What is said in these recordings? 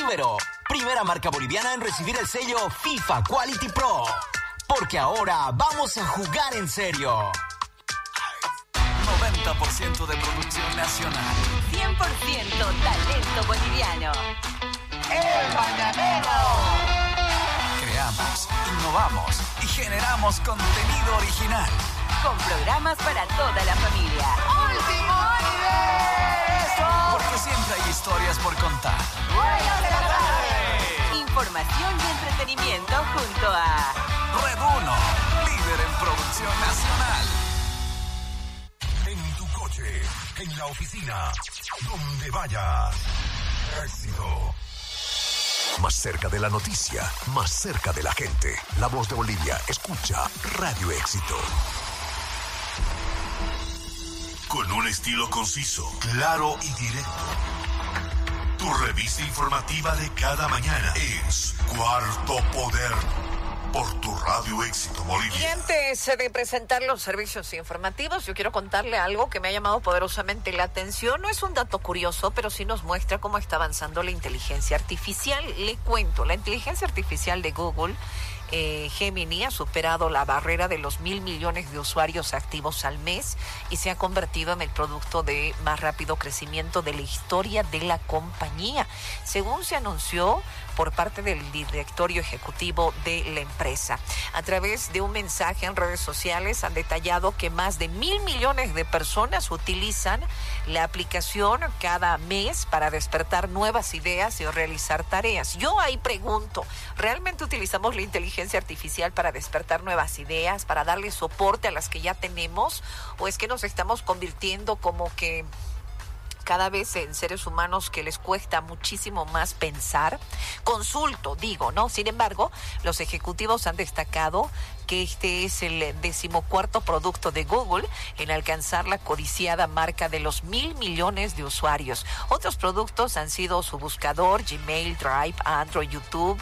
Ibero, primera marca boliviana en recibir el sello FIFA Quality Pro. Porque ahora vamos a jugar en serio. 90% de producción nacional. 100% talento boliviano. ¡El Mañanero! Creamos, innovamos y generamos contenido original. Con programas para toda la familia. ¡Último universo! Porque siempre hay historias por contar. ¡Buenas de la tarde! Información y entretenimiento junto a Red 1, líder en producción nacional. En tu coche, en la oficina, donde vayas. Éxito. Más cerca de la noticia, más cerca de la gente. La voz de Bolivia, escucha Radio Éxito. Con un estilo conciso, claro y directo. Tu revista informativa de cada mañana es Cuarto Poder. Por tu Radio Éxito Bolivia. Y antes de presentar los servicios informativos, yo quiero contarle algo que me ha llamado poderosamente la atención. No es un dato curioso, pero sí nos muestra cómo está avanzando la inteligencia artificial. Le cuento, la inteligencia artificial de Google, Gemini, ha superado la barrera de los 1.000 millones de usuarios activos al mes y se ha convertido en el producto de más rápido crecimiento de la historia de la compañía, según se anunció por parte del directorio ejecutivo de la empresa. A través de un mensaje en redes sociales han detallado que más de 1.000 millones de personas utilizan la aplicación cada mes para despertar nuevas ideas y realizar tareas. Yo ahí pregunto, ¿realmente utilizamos la inteligencia artificial para despertar nuevas ideas, para darle soporte a las que ya tenemos? ¿O es que nos estamos convirtiendo como que cada vez en seres humanos que les cuesta muchísimo más pensar? Consulto, digo, ¿no? Sin embargo, los ejecutivos han destacado que este es el 14º producto de Google en alcanzar la codiciada marca de los 1.000 millones de usuarios. Otros productos han sido su buscador, Gmail, Drive, Android, YouTube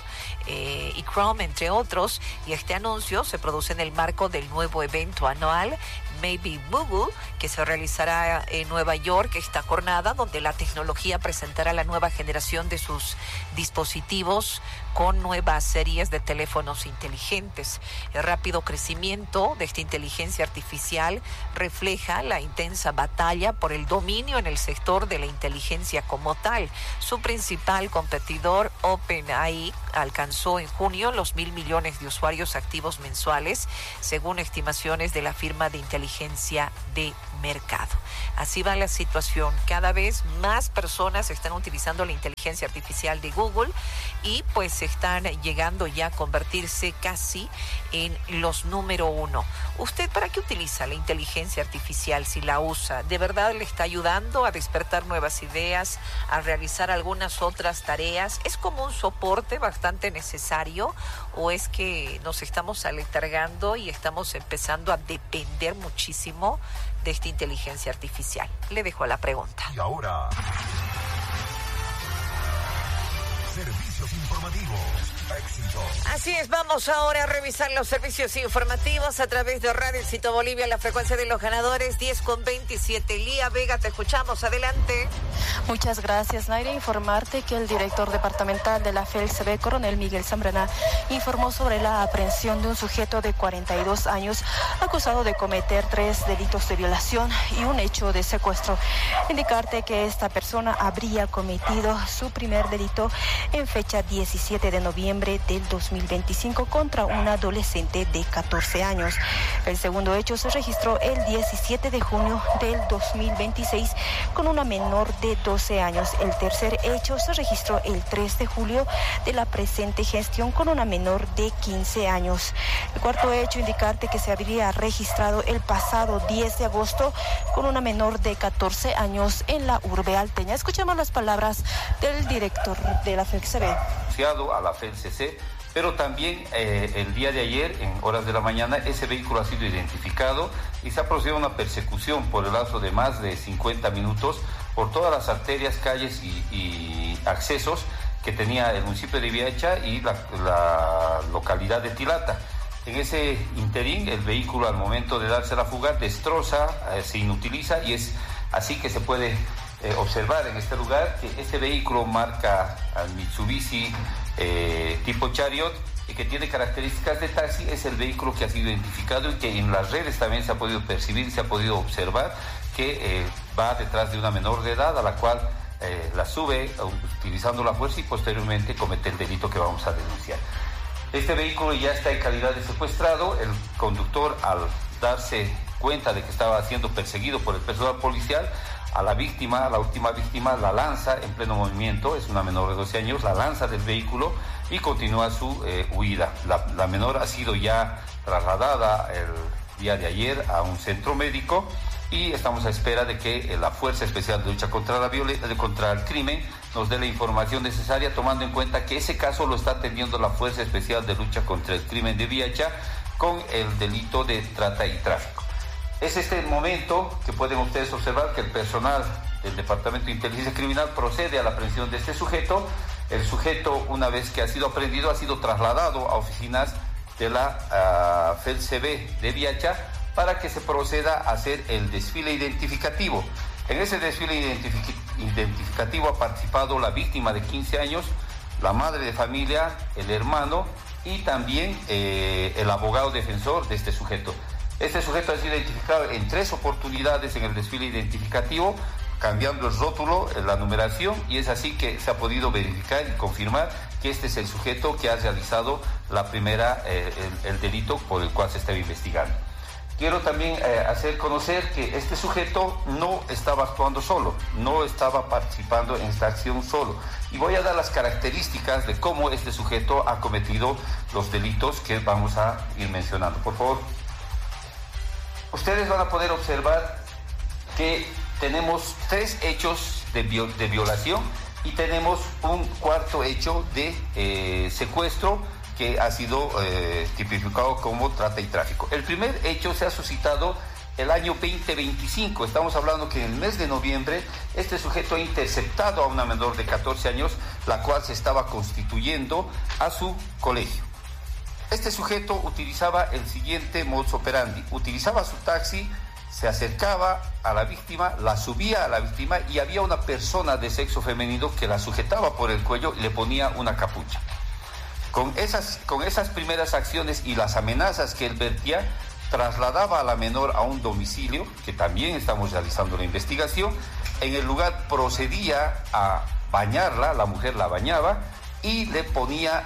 y Chrome, entre otros. Y este anuncio se produce en el marco del nuevo evento anual Maybe Google, que se realizará en Nueva York esta jornada, donde la tecnología presentará la nueva generación de sus dispositivos con nuevas series de teléfonos inteligentes. El rápido crecimiento de esta inteligencia artificial refleja la intensa batalla por el dominio en el sector de la inteligencia como tal. Su principal competidor, OpenAI, alcanzó en junio los 1.000 millones de usuarios activos mensuales, según estimaciones de la firma de inteligencia de mercado. Así va la situación. Cada vez más personas están utilizando la inteligencia artificial de Google y pues están llegando ya a convertirse casi en los número 1. ¿Usted para qué utiliza la inteligencia artificial si la usa? ¿De verdad le está ayudando a despertar nuevas ideas, a realizar algunas otras tareas? ¿Es como un soporte bastante necesario o es que nos estamos aletargando y estamos empezando a depender muchísimo de esta inteligencia artificial? Le dejo la pregunta. Y ahora, servicios informativos. Éxito. Así es, vamos ahora a revisar los servicios informativos a través de Radio Éxito Bolivia, la frecuencia de los ganadores 10:27. Lía Vega, te escuchamos, adelante. Muchas gracias, Naira. Informarte que el director departamental de la FELCB, coronel Miguel Zambrana, informó sobre la aprehensión de un sujeto de 42 años acusado de cometer 3 delitos de violación y un hecho de secuestro. Indicarte que esta persona habría cometido su primer delito en fecha 17 de noviembre del 2025 contra un adolescente de 14 años. El segundo hecho se registró el 17 de junio del 2026 con una menor de 12 años. El tercer hecho se registró el 3 de julio de la presente gestión con una menor de 15 años. El cuarto hecho, indicarte que se habría registrado el pasado 10 de agosto con una menor de 14 años en la urbe alteña. Escuchemos las palabras del director de la FELCB. A la FELCC, pero también el día de ayer, en horas de la mañana, ese vehículo ha sido identificado y se ha procedido a una persecución por el lapso de más de 50 minutos por todas las arterias, calles y accesos que tenía el municipio de Viacha y la localidad de Tilata. En ese interín, el vehículo al momento de darse la fuga destroza, se inutiliza y es así que se puede observar en este lugar que este vehículo marca Mitsubishi tipo Chariot, y que tiene características de taxi, es el vehículo que ha sido identificado y que en las redes también se ha podido percibir, se ha podido observar que va detrás de una menor de edad a la cual la sube utilizando la fuerza y posteriormente comete el delito que vamos a denunciar. Este vehículo ya está en calidad de secuestrado. El conductor, al darse cuenta de que estaba siendo perseguido por el personal policial, a la víctima, a la última víctima, la lanza en pleno movimiento, es una menor de 12 años, la lanza del vehículo y continúa su huida. La menor ha sido ya trasladada el día de ayer a un centro médico y estamos a espera de que la Fuerza Especial de Lucha contra el Crimen nos dé la información necesaria, tomando en cuenta que ese caso lo está atendiendo la Fuerza Especial de Lucha contra el Crimen de Viacha con el delito de trata y tráfico. Es este momento que pueden ustedes observar que el personal del Departamento de Inteligencia Criminal procede a la aprehensión de este sujeto. El sujeto, una vez que ha sido aprehendido, ha sido trasladado a oficinas de la FELCB de Viacha para que se proceda a hacer el desfile identificativo. En ese desfile identificativo ha participado la víctima de 15 años, la madre de familia, el hermano y también el abogado defensor de este sujeto. Este sujeto ha sido identificado en 3 oportunidades en el desfile identificativo, cambiando el rótulo, la numeración, y es así que se ha podido verificar y confirmar que este es el sujeto que ha realizado el delito por el cual se está investigando. Quiero también hacer conocer que este sujeto no estaba actuando solo, no estaba participando en esta acción solo. Y voy a dar las características de cómo este sujeto ha cometido los delitos que vamos a ir mencionando. Por favor. Ustedes van a poder observar que tenemos 3 hechos de violación y tenemos un cuarto hecho de secuestro que ha sido tipificado como trata y tráfico. El primer hecho se ha suscitado el año 2025. Estamos hablando que en el mes de noviembre este sujeto ha interceptado a una menor de 14 años, la cual se estaba constituyendo a su colegio. Este sujeto utilizaba el siguiente modus operandi. Utilizaba su taxi, se acercaba a la víctima, la subía a la víctima y había una persona de sexo femenino que la sujetaba por el cuello y le ponía una capucha. Con esas primeras acciones y las amenazas que él vertía, trasladaba a la menor a un domicilio, que también estamos realizando la investigación. En el lugar procedía a bañarla, la mujer la bañaba y le ponía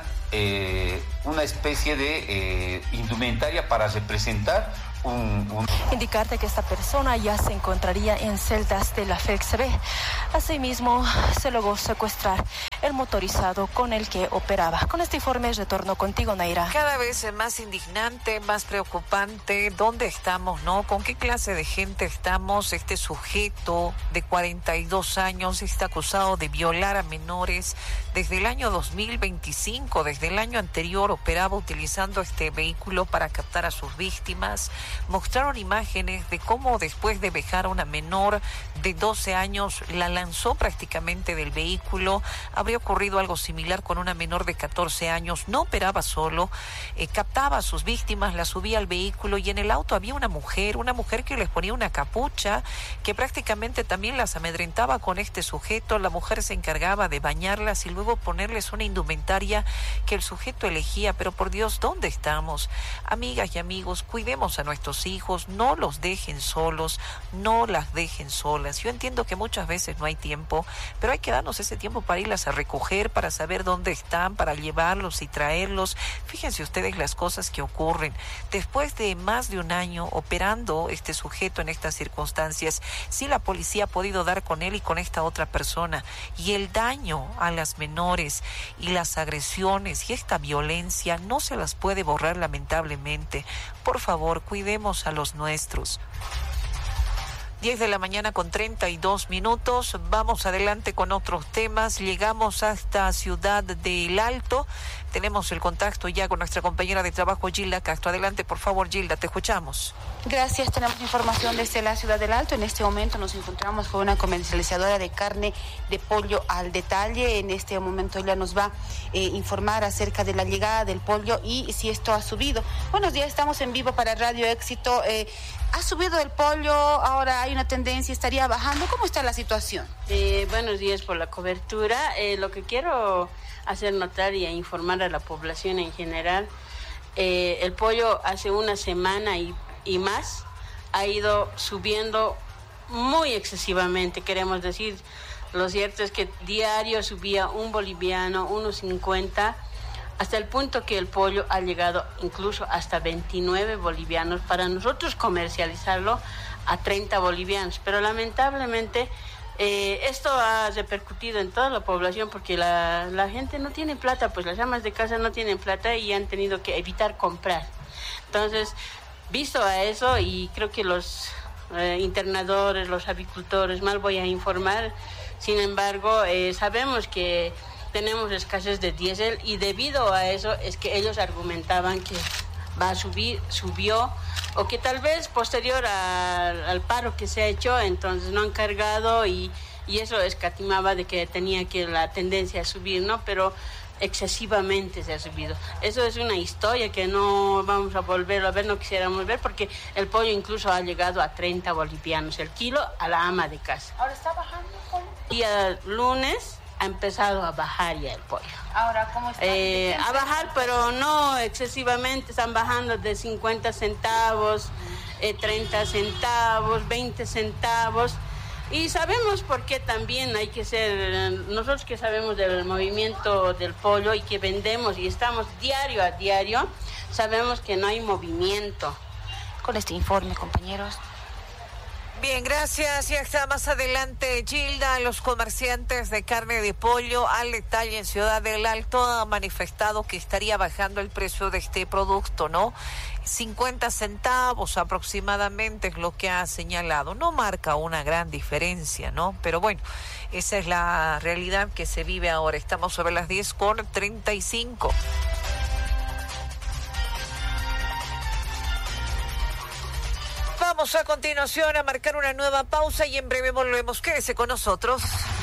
una especie de indumentaria para representar Indicarte que esta persona ya se encontraría en celdas de la FELCB. Asimismo, se logró secuestrar el motorizado con el que operaba. Con este informe retorno contigo, Naira. Cada vez más indignante, más preocupante. ¿Dónde estamos, no? ¿Con qué clase de gente estamos? Este sujeto de 42 años está acusado de violar a menores desde el año 2025. Desde el año anterior operaba utilizando este vehículo para captar a sus víctimas. Mostraron imágenes de cómo después de vejar a una menor de 12 años la lanzó prácticamente del vehículo. Habría ocurrido algo similar con una menor de 14 años. No operaba solo, captaba a sus víctimas, las subía al vehículo y en el auto había una mujer que les ponía una capucha, que prácticamente también las amedrentaba con este sujeto. La mujer se encargaba de bañarlas y luego ponerles una indumentaria que el sujeto elegía. Pero por Dios, ¿dónde estamos? Amigas y amigos, cuidemos a nuestros hijos, no los dejen solos, no las dejen solas. Yo entiendo que muchas veces no hay tiempo, pero hay que darnos ese tiempo para irlas a recoger, para saber dónde están, para llevarlos y traerlos. Fíjense ustedes las cosas que ocurren. Después de más de un año operando este sujeto en estas circunstancias, sí la policía ha podido dar con él y con esta otra persona. Y el daño a las menores y las agresiones y esta violencia no se las puede borrar, lamentablemente. Por favor, cuidemos a los nuestros. 10 de la mañana con 32 minutos. Vamos adelante con otros temas. Llegamos hasta Ciudad del Alto. Tenemos el contacto ya con nuestra compañera de trabajo, Gilda Castro. Adelante, por favor, Gilda, te escuchamos. Gracias. Tenemos información desde la Ciudad del Alto. En este momento nos encontramos con una comercializadora de carne de pollo al detalle. En este momento ella nos va a informar acerca de la llegada del pollo y si esto ha subido. Buenos días, estamos en vivo para Radio Éxito. ¿Ha subido el pollo? Ahora hay una tendencia, estaría bajando. ¿Cómo está la situación? Buenos días por la cobertura. Lo que quiero hacer notar y informar a la población en general, el pollo hace una semana y más ha ido subiendo muy excesivamente, queremos decir. Lo cierto es que diario subía un boliviano, 1.50, hasta el punto que el pollo ha llegado incluso hasta 29 bolivianos para nosotros comercializarlo a 30 bolivianos. Pero lamentablemente esto ha repercutido en toda la población porque la gente no tiene plata, pues las amas de casa no tienen plata y han tenido que evitar comprar. Entonces, visto a eso, y creo que los internadores, los avicultores, mal voy a informar, sin embargo, sabemos que tenemos escasez de diésel y debido a eso es que ellos argumentaban que va a subió, o que tal vez posterior al paro que se ha hecho, entonces no han cargado y eso escatimaba de que tenía que la tendencia a subir, ¿no? Pero excesivamente se ha subido. Eso es una historia que no vamos a volver a ver, no quisiéramos ver, porque el pollo incluso ha llegado a 30 bolivianos el kilo a la ama de casa. ¿Ahora está bajando el pollo? Y el lunes ha empezado a bajar ya el pollo. Ahora, ¿cómo está? A bajar, pero no excesivamente, están bajando de 50 centavos, 30 centavos, 20 centavos. Y sabemos por qué también hay que ser, nosotros que sabemos del movimiento del pollo y que vendemos y estamos diario a diario, sabemos que no hay movimiento. Con este informe, compañeros. Bien, gracias. Ya está más adelante Gilda. Los comerciantes de carne de pollo al detalle en Ciudad del Alto han manifestado que estaría bajando el precio de este producto, ¿no? 50 centavos aproximadamente es lo que ha señalado. No marca una gran diferencia, ¿no? Pero bueno, esa es la realidad que se vive ahora. Estamos sobre las 10:35. Vamos a continuación a marcar una nueva pausa y en breve volvemos. Quédese con nosotros.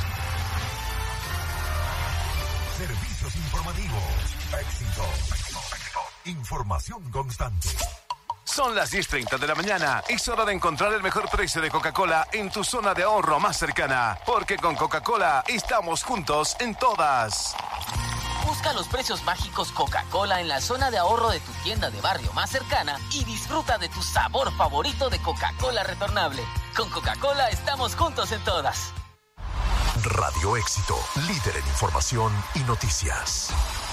Servicios informativos. Éxito. Información constante. Son las 10:30 de la mañana. Es hora de encontrar el mejor precio de Coca-Cola en tu zona de ahorro más cercana. Porque con Coca-Cola estamos juntos en todas. Busca los precios mágicos Coca-Cola en la zona de ahorro de tu tienda de barrio más cercana y disfruta de tu sabor favorito de Coca-Cola retornable. Con Coca-Cola estamos juntos en todas. Radio Éxito, líder en información y noticias.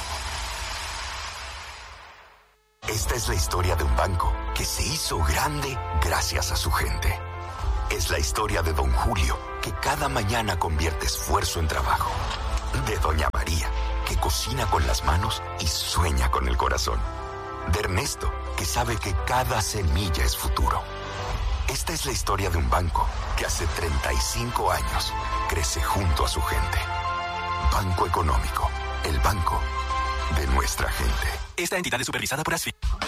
Esta es la historia de un banco que se hizo grande gracias a su gente. Es la historia de Don Julio, que cada mañana convierte esfuerzo en trabajo. De Doña María, que cocina con las manos y sueña con el corazón. De Ernesto, que sabe que cada semilla es futuro. Esta es la historia de un banco que hace 35 años crece junto a su gente. Banco Económico, el banco de nuestra gente. Esta entidad es supervisada por ASFI.